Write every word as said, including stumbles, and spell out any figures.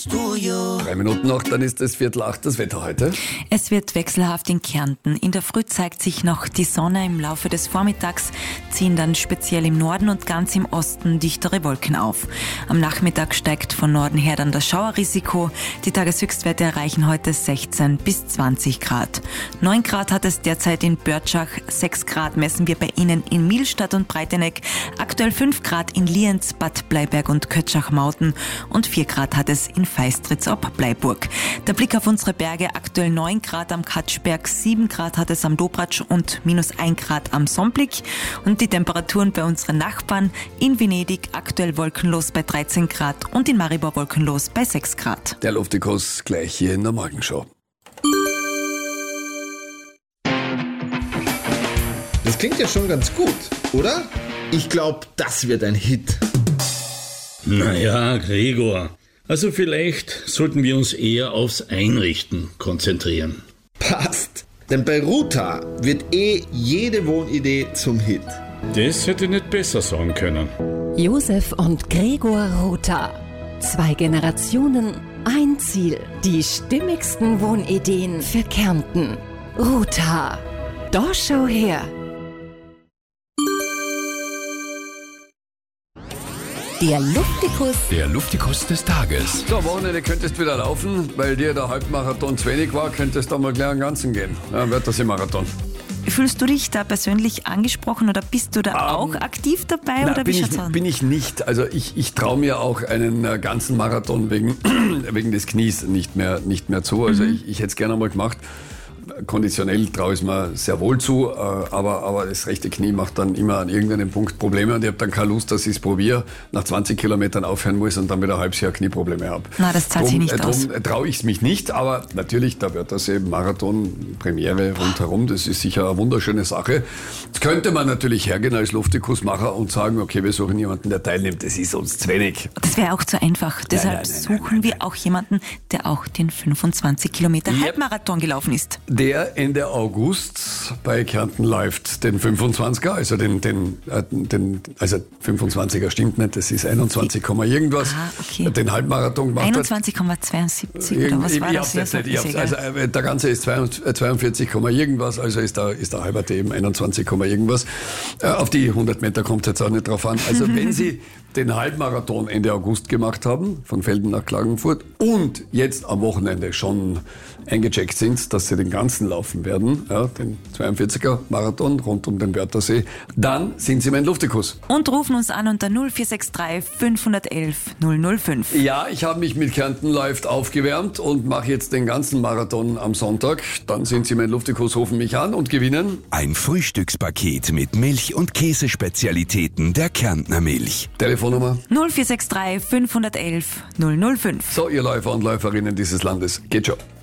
Drei Minuten noch, dann ist es Viertel acht, das Wetter heute. Es wird wechselhaft in Kärnten. In der Früh zeigt sich noch die Sonne. Im Laufe des Vormittags ziehen dann speziell im Norden und ganz im Osten dichtere Wolken auf. Am Nachmittag steigt von Norden her dann das Schauerrisiko. Die Tageshöchstwerte erreichen heute sechzehn bis zwanzig Grad. neun Grad hat es derzeit in Börtschach, sechs Grad messen wir bei Ihnen in Milstadt und Breiteneck, aktuell fünf Grad in Lienz, Bad Bleiberg und Kötschach-Mauten und vier Grad hat es in Feistritz ob Bleiburg. Der Blick auf unsere Berge, aktuell neun Grad am Katschberg, sieben Grad hat es am Dobratsch und minus ein Grad am Somblick. Und die Temperaturen bei unseren Nachbarn: in Venedig aktuell wolkenlos bei dreizehn Grad und in Maribor wolkenlos bei sechs Grad. Der Luftikus gleich hier in der Morgenshow. Das klingt ja schon ganz gut, oder? Ich glaube, das wird ein Hit. Naja, Gregor, also vielleicht sollten wir uns eher aufs Einrichten konzentrieren. Passt, denn bei Ruta wird eh jede Wohnidee zum Hit. Das hätte nicht besser sagen können. Josef und Gregor Rotha. Zwei Generationen, ein Ziel. Die stimmigsten Wohnideen für Kärnten. Rotha. Da schau her. Der Luftikus. Der Luftikus des Tages. So, am Wochenende könntest du wieder laufen, weil dir der Halbmarathon zu wenig war, könntest du mal gleich einen ganzen gehen. Ja, wird das im Marathon. Fühlst du dich da persönlich angesprochen oder bist du da um, auch aktiv dabei? Na, oder bin, wie ich, schaut's an? bin ich nicht. Also ich, ich traue mir auch einen äh, ganzen Marathon wegen, wegen des Knies nicht mehr, nicht mehr zu. Also mhm. ich, ich hätte es gerne mal gemacht. Konditionell traue ich es mir sehr wohl zu, äh, aber, aber das rechte Knie macht dann immer an irgendeinem Punkt Probleme und ich habe dann keine Lust, dass ich es probiere, nach zwanzig Kilometern aufhören muss und dann wieder ein halbes Jahr Knieprobleme habe. Na, das zahlt sich nicht äh, aus. Darum traue ich es mich nicht, aber natürlich, da wird das eben Marathon, Premiere rundherum, das ist sicher eine wunderschöne Sache. Jetzt könnte man natürlich hergehen als Luftikusmacher und sagen, okay, wir suchen jemanden, der teilnimmt, das ist uns zu wenig. Das wäre auch zu einfach. Deshalb nein, nein, suchen nein, nein, wir nein. auch jemanden, der auch den fünfundzwanzig Kilometer Yep. Halbmarathon gelaufen ist. Der Ende August bei Kärnten läuft den fünfundzwanziger, also den, den, äh, den also fünfundzwanziger stimmt nicht, das ist einundzwanzig, irgendwas, ah, okay. den Halbmarathon gemacht hat. einundzwanzig Komma zweiundsiebzig oder was ich, war ich das? hab's jetzt nicht, ich hab's, also äh, der ganze ist zweiundvierzig, irgendwas, also ist der, ist der halber eben einundzwanzig, irgendwas. Äh, auf die hundert Meter kommt es jetzt auch nicht drauf an. Also wenn Sie den Halbmarathon Ende August gemacht haben, von Velden nach Klagenfurt, und jetzt am Wochenende schon eingecheckt sind, dass Sie den ganzen laufen werden, ja, den zweiundvierziger Marathon rund um den Wörthersee, dann sind Sie mein Luftikus. Und rufen uns an unter null vier sechs drei fünf eins eins null null fünf. Ja, ich habe mich mit Kärnten läuft aufgewärmt und mache jetzt den ganzen Marathon am Sonntag. Dann sind Sie mein Luftikus, rufen mich an und gewinnen Ein Frühstückspaket mit Milch- und Käsespezialitäten der Kärntner Milch. Telefonnummer. null vier sechs drei fünf eins eins null null fünf. So, ihr Läufer und Läuferinnen dieses Landes, geht schon.